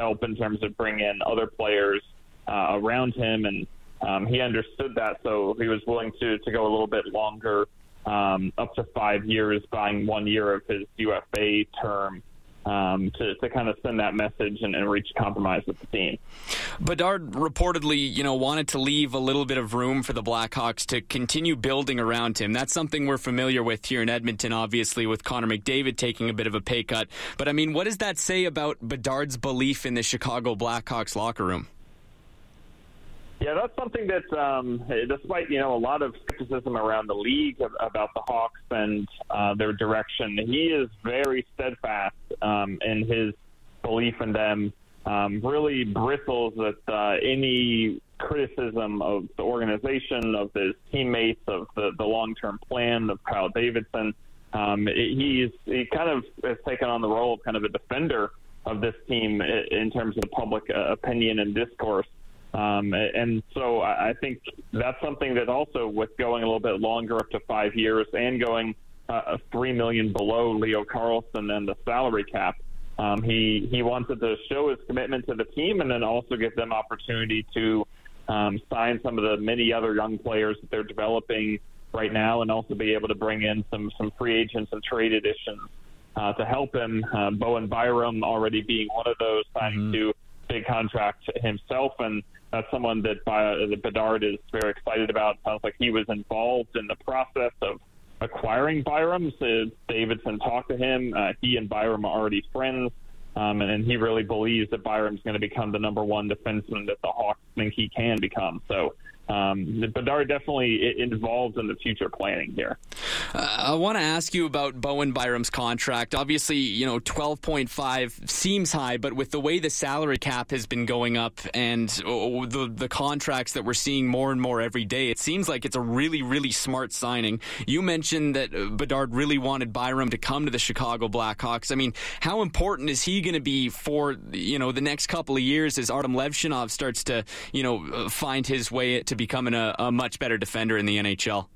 help in terms of bringing in other players around him, and he understood that, so he was willing to go a little bit longer, up to 5 years, buying 1 year of his UFA term, to kind of send that message and reach compromise with the team. Bedard reportedly, wanted to leave a little bit of room for the Blackhawks to continue building around him. That's something we're familiar with here in Edmonton, obviously, with Connor McDavid taking a bit of a pay cut. But, what does that say about Bedard's belief in the Chicago Blackhawks locker room? Yeah, that's something that, despite, a lot of skepticism around the league about the Hawks and their direction, he is very steadfast in his belief in them, really bristles with any criticism of the organization, of his teammates, of the long-term plan of Kyle Davidson. He kind of has taken on the role of kind of a defender of this team in terms of the public opinion and discourse. And so I think that's something that also, with going a little bit longer, up to 5 years, and going $3 million below Leo Carlsson and the salary cap, he wanted to show his commitment to the team, and then also give them opportunity to sign some of the many other young players that they're developing right now, and also be able to bring in some free agents and trade additions to help him. Bowen Byram already being one of those, signing to big contract himself, and that's someone that Bedard is very excited about. Sounds like he was involved in the process of acquiring Byram. So Davidson talked to him. He and Byram are already friends, and he really believes that Byram's going to become the number one defenseman that the Hawks think he can become. So Bedard definitely involved in the future planning here. I want to ask you about Bowen Byram's contract. Obviously, 12.5 seems high, but with the way the salary cap has been going up and the contracts that we're seeing more and more every day, it seems like it's a really, really smart signing. You mentioned that Bedard really wanted Byram to come to the Chicago Blackhawks. How important is he going to be for, the next couple of years as Artem Levshunov starts to, find his way to becoming a much better defender in the NHL?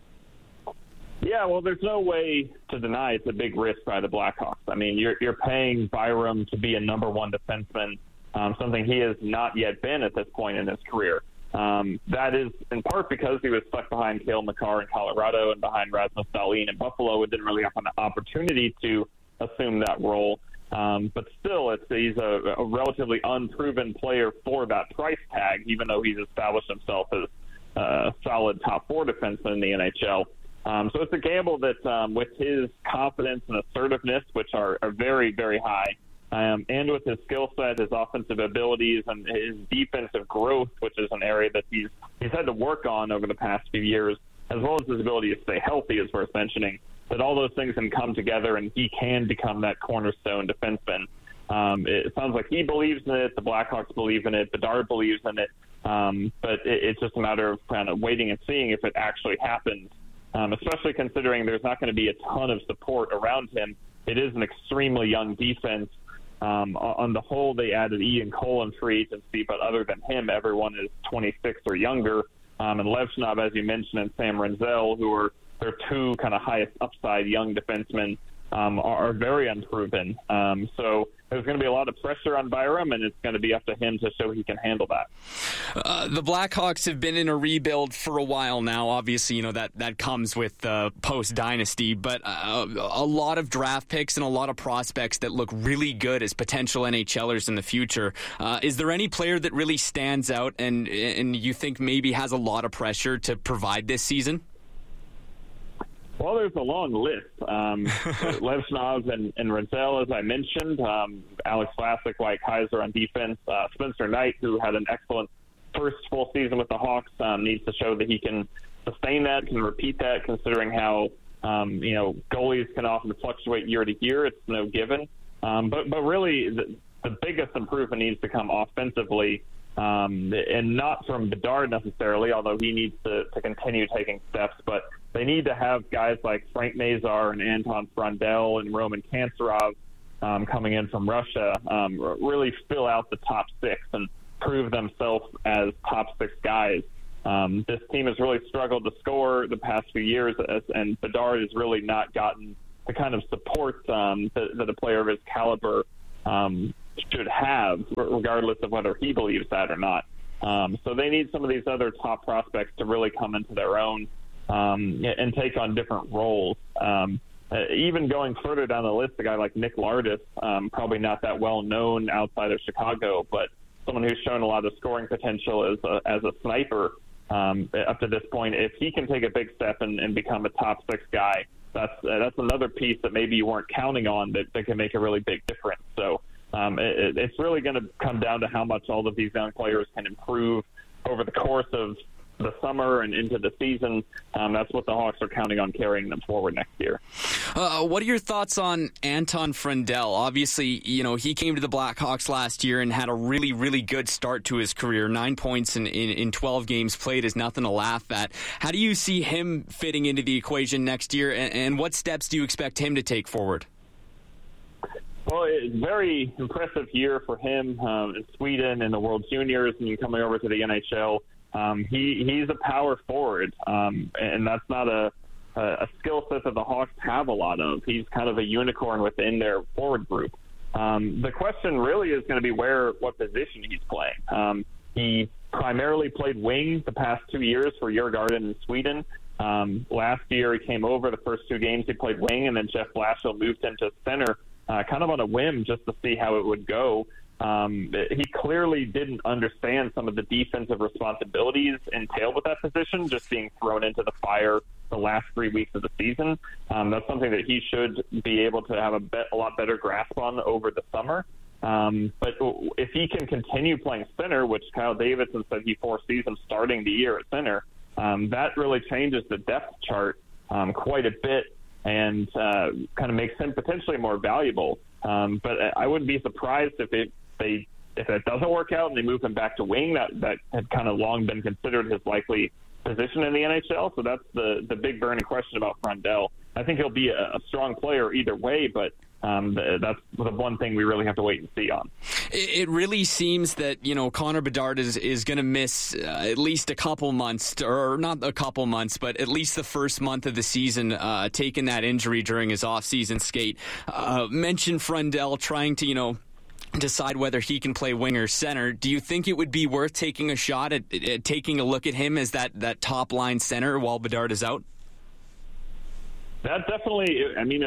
Yeah, well, there's no way to deny it's a big risk by the Blackhawks. You're paying Byram to be a number one defenseman, something he has not yet been at this point in his career. That is in part because he was stuck behind Cale Makar in Colorado and behind Rasmus Dahlin in Buffalo, and didn't really have an opportunity to assume that role. But still, he's a relatively unproven player for that price tag, even though he's established himself as a solid top four defenseman in the NHL. So it's a gamble that, with his confidence and assertiveness, which are very, very high, and with his skill set, his offensive abilities, and his defensive growth, which is an area that he's had to work on over the past few years, as well as his ability to stay healthy, is worth mentioning, that all those things can come together and he can become that cornerstone defenseman. It sounds like he believes in it. The Blackhawks believe in it. Bedard believes in it. But it's just a matter of kind of waiting and seeing if it actually happens, especially considering there's not going to be a ton of support around him. It is an extremely young defense. On the whole, they added Ian Cole in free agency, but other than him, everyone is 26 or younger. And Levshunov, as you mentioned, and Sam Renzel, who are their two kind of highest upside young defensemen, are very unproven. So there's going to be a lot of pressure on Byram, and it's going to be up to him to show he can handle that. The Blackhawks have been in a rebuild for a while now. Obviously, that comes with post-dynasty, but a lot of draft picks and a lot of prospects that look really good as potential NHLers in the future. Is there any player that really stands out and you think maybe has a lot of pressure to provide this season? Well, there's a long list. Levshunov and Renzel, as I mentioned, Alex Vlasic, Wyatt Kaiser on defense, Spencer Knight, who had an excellent first full season with the Hawks, needs to show that he can sustain that, can repeat that, considering how, goalies can often fluctuate year to year. It's no given. But really, the biggest improvement needs to come offensively, and not from Bedard necessarily, although he needs to continue taking steps, but they need to have guys like Frank Nazar and Anton Frondel and Roman Kanserov coming in from Russia really fill out the top six and prove themselves as top six guys. This team has really struggled to score the past few years, and Bedard has really not gotten the kind of support that a player of his caliber should have, regardless of whether he believes that or not. So they need some of these other top prospects to really come into their own and take on different roles. Even going further down the list, a guy like Nick Lardis, probably not that well known outside of Chicago, but someone who's shown a lot of scoring potential as a sniper up to this point. If he can take a big step and become a top 6 guy, that's another piece that maybe you weren't counting on that can make a really big difference. So it's really going to come down to how much all of these young players can improve over the course of the summer and into the season. That's what the Hawks are counting on carrying them forward next year. What are your thoughts on Anton Frundell? Obviously, he came to the Blackhawks last year and had a really, really good start to his career. 9 points in 12 games played is nothing to laugh at. How do you see him fitting into the equation next year, and what steps do you expect him to take forward? Well, it's a very impressive year for him in Sweden in the World Juniors and coming over to the NHL. He's a power forward, and that's not a skill set that the Hawks have a lot of. He's kind of a unicorn within their forward group. The question really is going to be what position he's playing. He primarily played wing the past 2 years for Djurgården in Sweden. Last year he came over. The first 2 games he played wing, and then Jeff Blashill moved him to center kind of on a whim just to see how it would go. He clearly didn't understand some of the defensive responsibilities entailed with that position, just being thrown into the fire the last 3 weeks of the season. That's something that he should be able to have a lot better grasp on over the summer. But if he can continue playing center, which Kyle Davidson said he foresees him starting the year at center, that really changes the depth chart quite a bit and kind of makes him potentially more valuable. But I wouldn't be surprised if it doesn't work out and they move him back to wing. That had kind of long been considered his likely position in the NHL. So that's the big burning question about Frundell. I think he'll be a strong player either way, but that's the one thing we really have to wait and see on. It really seems that, Connor Bedard is going to miss at least a couple months, or not a couple months, but at least the first month of the season, taking that injury during his off-season skate. Mentioned Frundell trying to, decide whether he can play wing or center. Do you think it would be worth taking a shot at taking a look at him as that top-line center while Bedard is out? That definitely,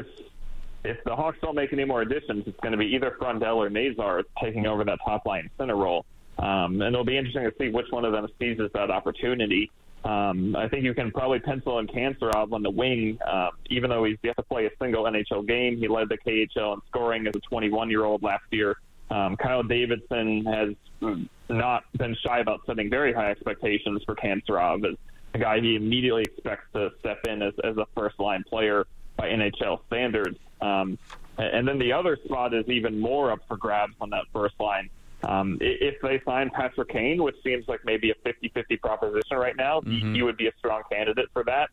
if the Hawks don't make any more additions, it's going to be either Frundell or Nazar taking over that top-line center role. And it'll be interesting to see which one of them seizes that opportunity. I think you can probably pencil in Kanserov on the wing, even though he's yet to play a single NHL game. He led the KHL in scoring as a 21-year-old last year. Kyle Davidson has not been shy about setting very high expectations for Kanserov as a guy he immediately expects to step in as a first-line player by NHL standards. And then the other spot is even more up for grabs on that first line. If they sign Patrick Kane, which seems like maybe a 50-50 proposition right now, he would be a strong candidate for that.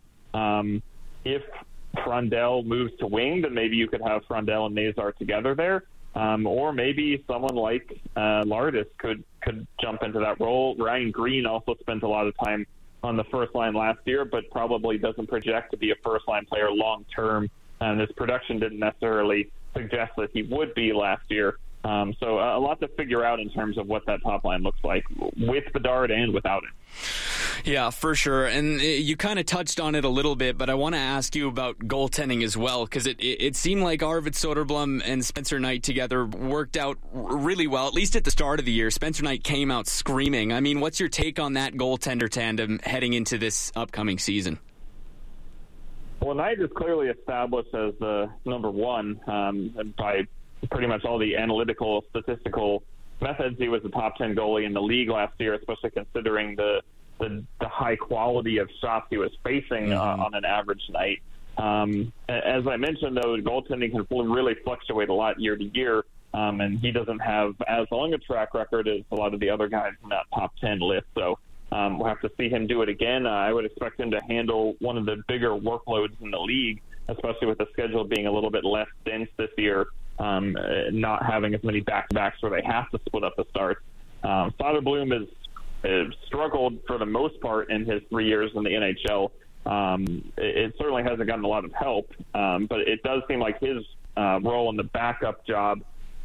If Frundell moves to wing, then maybe you could have Frundell and Nazar together there. Or maybe someone like Lardis could jump into that role. Ryan Green also spent a lot of time on the first line last year, but probably doesn't project to be a first-line player long-term. And his production didn't necessarily suggest that he would be last year. So a lot to figure out in terms of what that top line looks like with Bedard and without it. Yeah, for sure. And you kind of touched on it a little bit, but I want to ask you about goaltending as well, because it seemed like Arvid Soderblom and Spencer Knight together worked out really well, at least at the start of the year. Spencer Knight came out screaming. What's your take on that goaltender tandem heading into this upcoming season? Well, Knight is clearly established as the number one by pretty much all the analytical, statistical methods. He was the top 10 goalie in the league last year, especially considering the high quality of shots he was facing on an average night. As I mentioned, though, goaltending can really fluctuate a lot year to year, and he doesn't have as long a track record as a lot of the other guys in that top 10 list. So we'll have to see him do it again. I would expect him to handle one of the bigger workloads in the league, especially with the schedule being a little bit less dense this year, not having as many back-to-backs where they have to split up the starts. Soderblom has struggled for the most part in his 3 years in the NHL. It certainly hasn't gotten a lot of help, but it does seem like his role in the backup job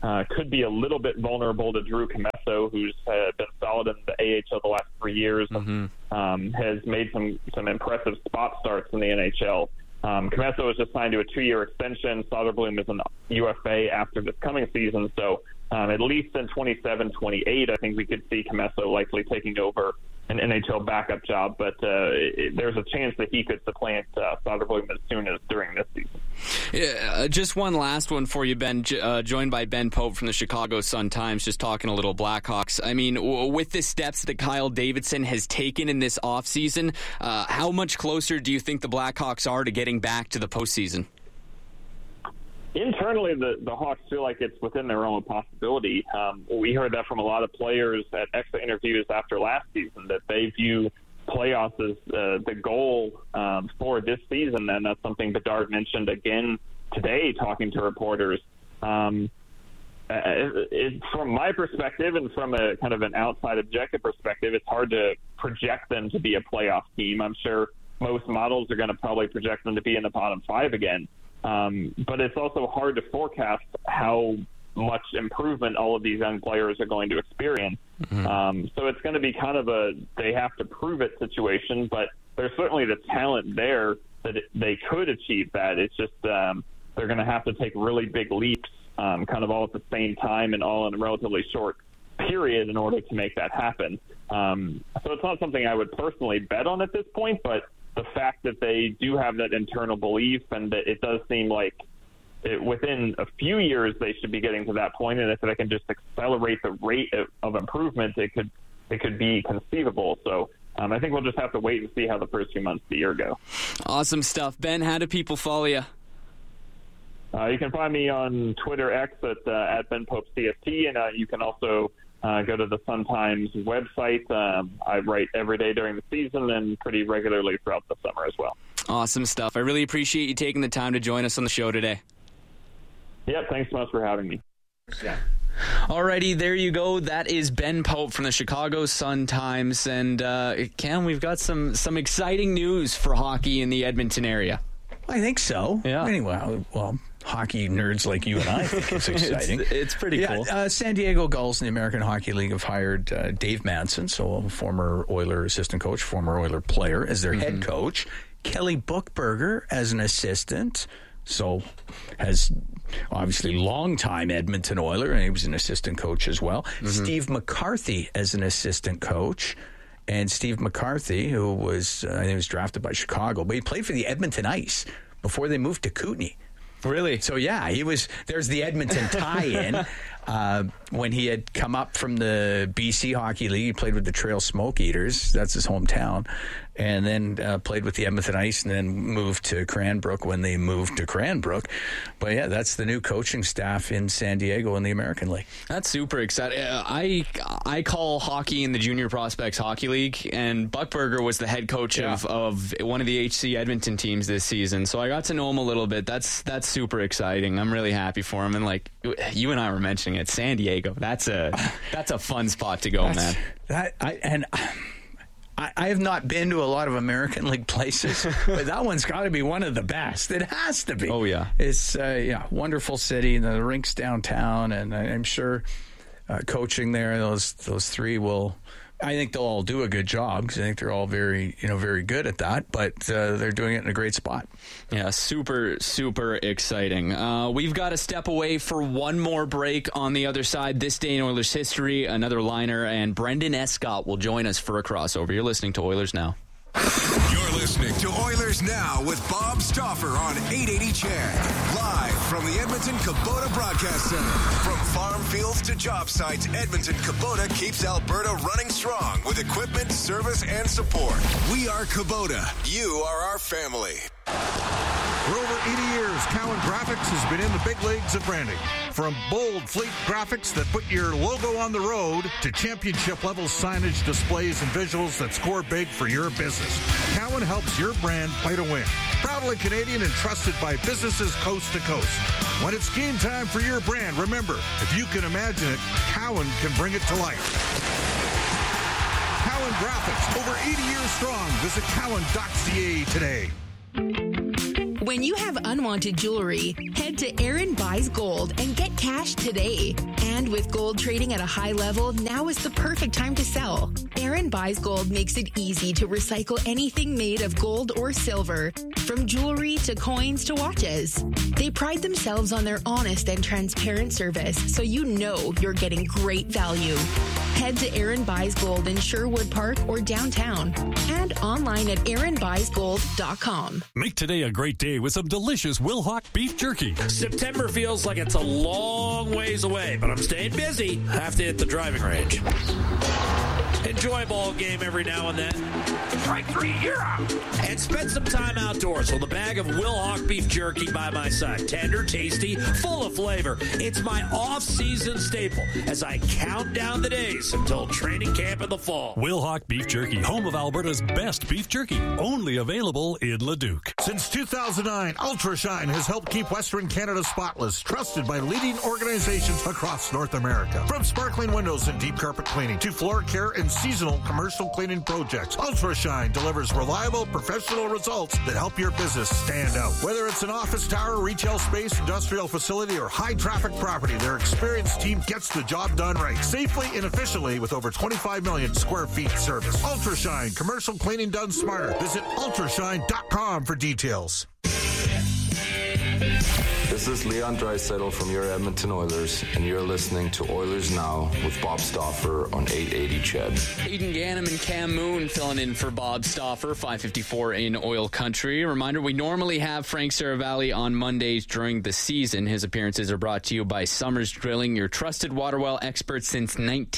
could be a little bit vulnerable to Drew Commesso, who's been solid in the AHL the last 3 years, has made some impressive spot starts in the NHL. Commesso was just signed to a 2-year extension. Soderblom is an UFA after this coming season, so at least in 27-28, I think we could see Commesso likely taking over an NHL backup job, but there's a chance that he could supplant Soderblom as soon as during this season. Yeah, just one last one for you, Ben. Joined by Ben Pope from the Chicago Sun-Times, just talking a little Blackhawks. I mean, with the steps that Kyle Davidson has taken in this offseason, how much closer do you think the Blackhawks are to getting back to the postseason? Internally, the Hawks feel like it's within their realm of possibility. We heard that from a lot of players at exit interviews after last season, that they view playoffs as the goal for this season, and that's something Bedard mentioned again today talking to reporters. From my perspective and from a kind of an outside objective perspective, it's hard to project them to be a playoff team. I'm sure most models are going to probably project them to be in the bottom 5 again. But it's also hard to forecast how much improvement all of these young players are going to experience. So it's going to be kind of a they have to prove it situation, but there's certainly the talent there that they could achieve that. It's just they're going to have to take really big leaps kind of all at the same time and all in a relatively short period in order to make that happen. So it's not something I would personally bet on at this point, but the fact that they do have that internal belief and that it does seem like within a few years they should be getting to that point, and if they can just accelerate the rate of improvement, it could be conceivable. So I think we'll just have to wait and see how the first few months of the year go. Awesome stuff. Ben, how do people follow you? You can find me on Twitter X at Ben Pope CST, and you can also go to the Sun-Times website. I write every day during the season and pretty regularly throughout the summer as well. Awesome stuff. I really appreciate you taking the time to join us on the show today. Yeah, thanks so much for having me. Yeah. Alrighty, there you go. That is Ben Pope from the Chicago Sun-Times. And Cam, we've got some exciting news for hockey in the Edmonton area. I think so. Yeah. Anyway, well, hockey nerds like you and I think it's exciting. it's pretty cool. San Diego Gulls in the American Hockey League have hired Dave Manson, so a former Oiler assistant coach, former Oiler player, as their head coach. Kelly Buchberger as an assistant, so has obviously longtime Edmonton Oiler, and he was an assistant coach as well. Steve McCarthy as an assistant coach. And Steve McCarthy, who was, I think, was drafted by Chicago, but he played for the Edmonton Ice before they moved to Kootenay. Really? So, yeah, there's the Edmonton tie-in. When he had come up from the BC Hockey League, he played with the Trail Smoke Eaters. That's his hometown. And then played with the Edmonton Ice and then moved to Cranbrook when they moved to Cranbrook. But, yeah, that's the new coaching staff in San Diego in the American League. That's super exciting. I call hockey in the Junior Prospects Hockey League, and Buchberger was the head coach of one of the HC Edmonton teams this season. So I got to know him a little bit. That's super exciting. I'm really happy for him. And, like, you and I were mentioning it, San Diego. That's a fun spot to go, man. I have not been to a lot of American League places, but that one's got to be one of the best. It has to be. Oh, yeah. It's wonderful city, and the rink's downtown, and I'm sure coaching there, those three will. I think they'll all do a good job because I think they're all very good at that, but they're doing it in a great spot. Yeah, super, super exciting. We've got to step away for one more break. On the other side, this day in Oilers history, another liner, and Brendan Escott will join us for a crossover. You're listening to Oilers Now. You're listening to Oilers Now with Bob Stauffer on 880 CHED. Live from the Edmonton Kubota Broadcast Center. From farm fields to job sites, Edmonton Kubota keeps Alberta running strong with equipment, service, and support. We are Kubota. You are our family. For over 80 years, Cowan Graphics has been in the big leagues of branding. From bold fleet graphics that put your logo on the road to championship-level signage, displays, and visuals that score big for your business, Cowan helps your brand play to win. Proudly Canadian and trusted by businesses coast to coast. When it's game time for your brand, remember, if you can imagine it, Cowan can bring it to life. Cowan Graphics, over 80 years strong. Visit cowan.ca today. When you have unwanted jewelry, head to Aaron Buys Gold and get cash today. And with gold trading at a high level, now is the perfect time to sell. Aaron Buys Gold makes it easy to recycle anything made of gold or silver, from jewelry to coins to watches. They pride themselves on their honest and transparent service, so you know you're getting great value. Head to Aaron Buys Gold in Sherwood Park or downtown, and online at aaronbuysgold.com. Make today a great day with some delicious Wilhauk beef jerky. September feels like it's a long ways away, but I'm staying busy. Have to hit the driving range. Enjoy a ball game every now and then. Strike three, you're out. And spend some time outdoors with a bag of Wilhauk beef jerky by my side. Tender, tasty, full of flavor. It's my off-season staple as I count down the days until training camp in the fall. Wilhauk beef jerky, home of Alberta's best beef jerky. Only available in Leduc. Since 2009, UltraShine has helped keep Western Canada spotless, trusted by leading organizations across North America. From sparkling windows and deep carpet cleaning to floor care and seasonal commercial cleaning projects, UltraShine delivers reliable professional results that help your business stand out. Whether it's an office tower, retail space, industrial facility, or high traffic property, their experienced team gets the job done right, safely and efficiently with over 25 million square feet service. UltraShine, commercial cleaning done smarter. Visit ultrashine.com for details. This is Leon Draisaitl from your Edmonton Oilers, and you're listening to Oilers Now with Bob Stauffer on 880 CHED. Aiden Ganem and Cam Moon filling in for Bob Stauffer, 5:54 in Oil Country. A reminder, we normally have Frank Saravalli on Mondays during the season. His appearances are brought to you by Summers Drilling, your trusted water well expert since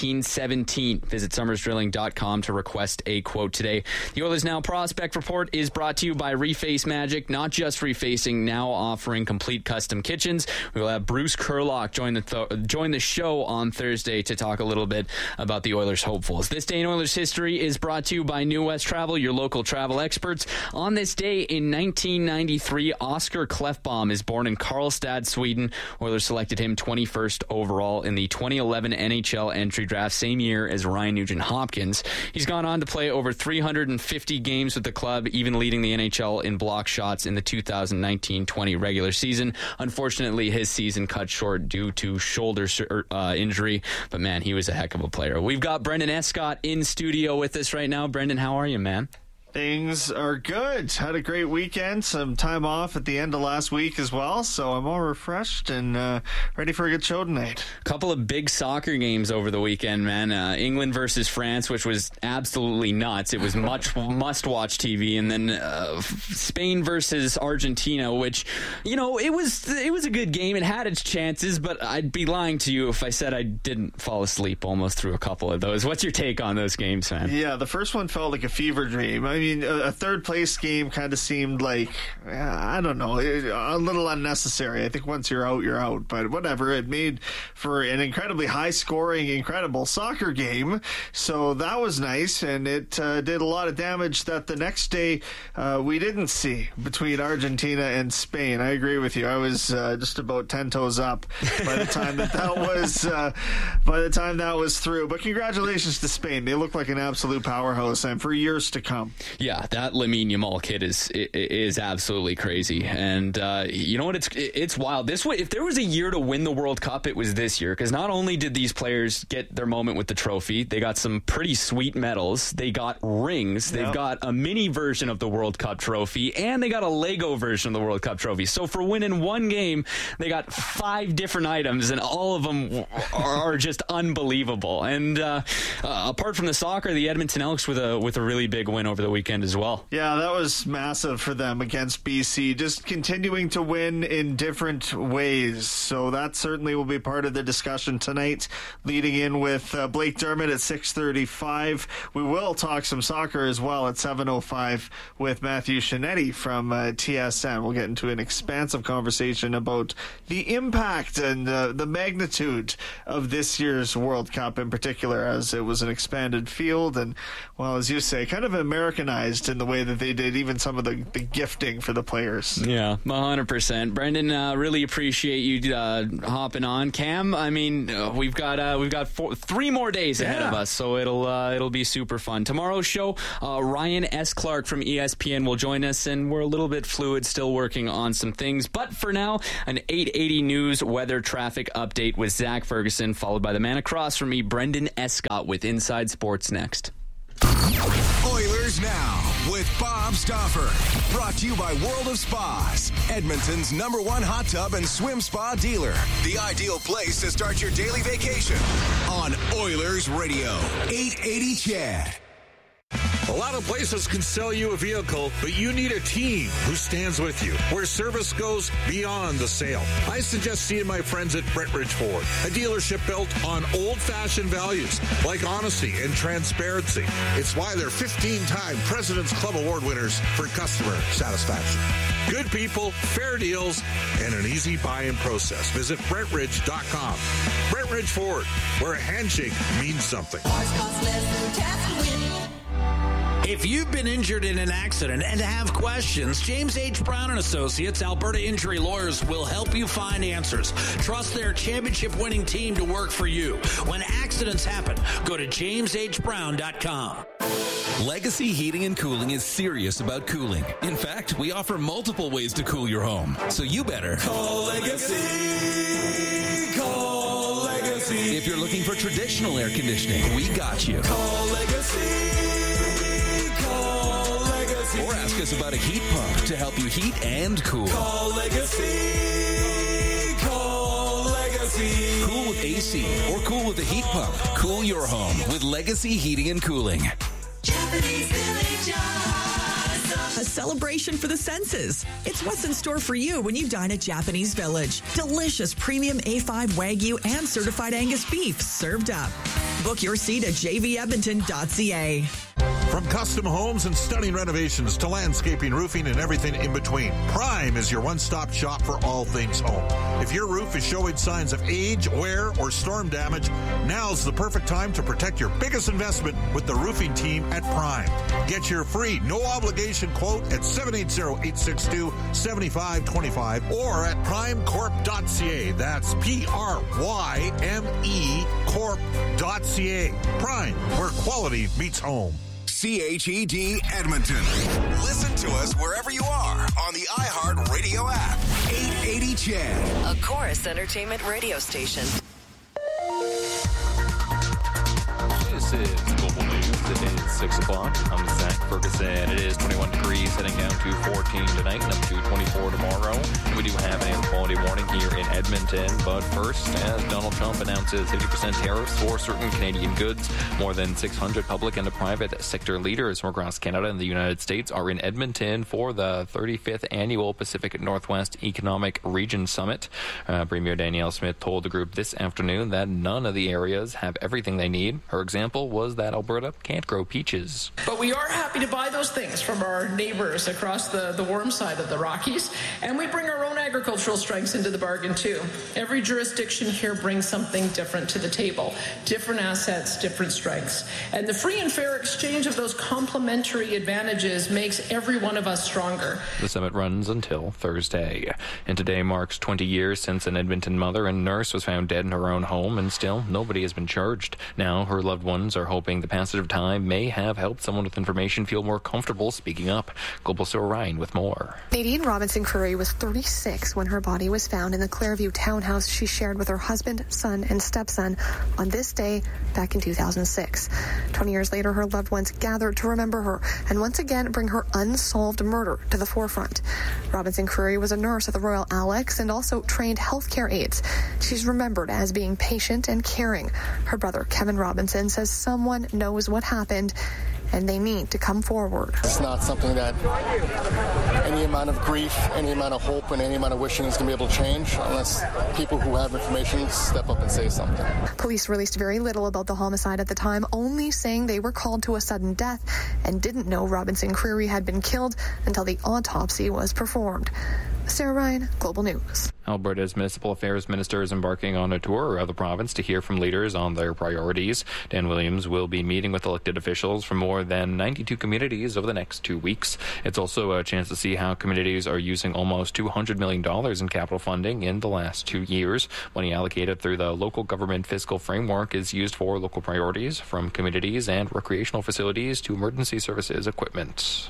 1917. Visit summersdrilling.com to request a quote today. The Oilers Now Prospect Report is brought to you by Reface Magic, not just refacing, now offering complete custom kitchens. We will have Bruce Kurlock join the show on Thursday to talk a little bit about the Oilers hopefuls. This Day in Oilers History is brought to you by New West Travel, your local travel experts. On this day in 1993, Oscar Klefbom is born in Karlstad, Sweden. Oilers selected him 21st overall in the 2011 NHL entry draft, same year as Ryan Nugent-Hopkins. He's gone on to play over 350 games with the club, even leading the NHL in block shots in the 2019-20 regular season. Unfortunately, his season cut short due to shoulder injury, but man, he was a heck of a player. We've got Brendan Escott in studio with us right now. Brendan, how are you, man? Things are good. Had a great weekend. Some time off at the end of last week as well, so I'm all refreshed and ready for a good show tonight. A couple of big soccer games over the weekend, man. England versus France, which was absolutely nuts. It was much must-watch TV. And then Spain versus Argentina, which, you know, it was a good game. It had its chances, but I'd be lying to you if I said I didn't fall asleep almost through a couple of those. What's your take on those games, man? Yeah, the first one felt like a fever dream. I mean, a third-place game kind of seemed like, I don't know, a little unnecessary. I think once you're out, you're out. But whatever, it made for an incredibly high-scoring, incredible soccer game. So that was nice, and it did a lot of damage that the next day we didn't see between Argentina and Spain. I agree with you. I was just about 10 toes up by the time that was through. But congratulations to Spain. They look like an absolute powerhouse, and for years to come. Yeah, that Lamine Yamal kid is absolutely crazy, and you know what? It's wild. This way, if there was a year to win the World Cup, it was this year, because not only did these players get their moment with the trophy, they got some pretty sweet medals. They got rings. They've got a mini version of the World Cup trophy, and they got a Lego version of the World Cup trophy. So for winning one game, they got 5 different items, and all of them are just unbelievable. And apart from the soccer, the Edmonton Elks with a really big win over the weekend as well. Yeah, that was massive for them against BC, just continuing to win in different ways. So that certainly will be part of the discussion tonight, leading in with Blake Dermott at 6:35. We will talk some soccer as well at 7:05 with Matthew Shinetti from TSN. We'll get into an expansive conversation about the impact and the magnitude of this year's World Cup in particular, as it was an expanded field and, well, as you say, kind of an American organized in the way that they did, even some of the gifting for the players. Yeah, 100%. Brendan, really appreciate you hopping on. Cam, I mean, we've got 3 more days ahead of us, so it'll be super fun. Tomorrow's show, Ryan S. Clark from ESPN will join us, and we're a little bit fluid, still working on some things. But for now, an 880 News weather traffic update with Zach Ferguson, followed by the man across from me, Brendan Escott, with Inside Sports next. Oilers Now with Bob Stauffer. Brought to you by World of Spas, Edmonton's #1 hot tub and swim spa dealer. The ideal place to start your daily vacation on Oilers Radio. 880 CHED. A lot of places can sell you a vehicle, but you need a team who stands with you, where service goes beyond the sale. I suggest seeing my friends at Brentridge Ford, a dealership built on old-fashioned values like honesty and transparency. It's why they're 15-time President's Club Award winners for customer satisfaction. Good people, fair deals, and an easy buy-in process. Visit Brentridge.com. Brentridge Ford, where a handshake means something. If you've been injured in an accident and have questions, James H. Brown & Associates, Alberta Injury Lawyers, will help you find answers. Trust their championship-winning team to work for you. When accidents happen, go to jameshbrown.com. Legacy Heating and Cooling is serious about cooling. In fact, we offer multiple ways to cool your home. So you better call Legacy. Call Legacy. If you're looking for traditional air conditioning, we got you. Call Legacy. Or ask us about a heat pump to help you heat and cool. Call Legacy. Call Legacy. Cool with AC or cool with a heat pump. Cool your home with Legacy Heating and Cooling. Japanese Village. A celebration for the senses. It's what's in store for you when you dine at Japanese Village. Delicious premium A5 Wagyu and certified Angus beef served up. Book your seat at jvedmonton.ca. From custom homes and stunning renovations to landscaping, roofing, and everything in between, Prime is your one-stop shop for all things home. If your roof is showing signs of age, wear, or storm damage, now's the perfect time to protect your biggest investment with the roofing team at Prime. Get your free, no-obligation quote at 780-862-7525 or at primecorp.ca. That's P-R-Y-M-E Corp.ca. Prime, where quality meets home. CHED Edmonton. Listen to us wherever you are on the iHeart Radio app. 880 CHED. A Chorus Entertainment radio station. This is Global News. It is 6 o'clock. I'm Zach Ferguson. It is 21 degrees, heading down to 14 tonight and up to 24 tomorrow. We do have an air quality warning here in Edmonton. But first, as Donald Trump announces 50% tariffs for certain Canadian goods, more than 600 public and private sector leaders from across Canada and the United States are in Edmonton for the 35th Annual Pacific Northwest Economic Region Summit. Premier Danielle Smith told the group this afternoon that none of the areas have everything they need. Her example was that Alberta can't grow peaches. But we are happy to buy those things from our neighbors across the warm side of the Rockies, and we bring our own agricultural strengths into the bargain too. Every jurisdiction here brings something different to the table, different assets, different strengths. And the free and fair exchange of those complementary advantages makes every one of us stronger. The summit runs until Thursday. And today marks 20 years since an Edmonton mother and nurse was found dead in her own home, and still nobody has been charged. Now her loved ones are hoping the passage of time may have helped someone with information feel more comfortable speaking up. Global Store Ryan with more. Nadine Robinson-Curry was 36 when her body was found in the Clairview townhouse she shared with her husband, son, and stepson on this day back in 2006. 20 years later, her loved ones gathered to remember her and once again bring her unsolved murder to the forefront. Robinson-Curry was a nurse at the Royal Alex and also trained healthcare aides. She's remembered as being patient and caring. Her brother, Kevin Robinson, says someone knows what happened and they need to come forward. It's not something that any amount of grief, any amount of hope, and any amount of wishing is going to be able to change unless people who have information step up and say something. Police released very little about the homicide at the time, only saying they were called to a sudden death and didn't know Robinson-Curry had been killed until the autopsy was performed. Sarah Ryan, Global News. Alberta's municipal affairs minister is embarking on a tour of the province to hear from leaders on their priorities. Dan Williams will be meeting with elected officials from more than 92 communities over the next 2 weeks. It's also a chance to see how communities are using almost $200 million in capital funding in the last 2 years. Money allocated through the local government fiscal framework is used for local priorities, from communities and recreational facilities to emergency services equipment.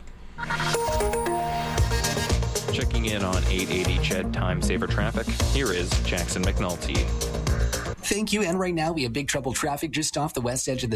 Checking in on 880 CHED Time Saver Traffic, here is Jackson McNulty. Thank you. And right now we have big trouble traffic just off the west edge of the